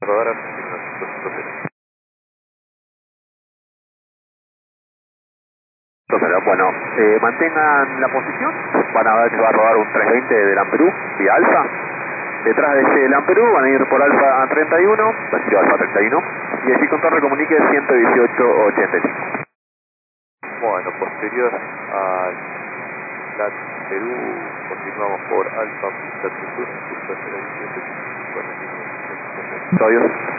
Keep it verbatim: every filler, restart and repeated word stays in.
Rodar Argentina cinco cinco cero. Entonces, bueno, eh, mantengan la posición, van a ver que va a rodar un trescientos veinte de Lamperú, vía Alfa. Detrás de ese Lamperú van a ir por Alfa a treinta y uno, recibió Alfa treinta y uno, y el control recomunique ciento dieciocho ochenta y cinco. Bueno, posterior al Lat Perú, continuamos por Alfa Pista treinta y uno, curva cero diecisiete, con la línea de Soy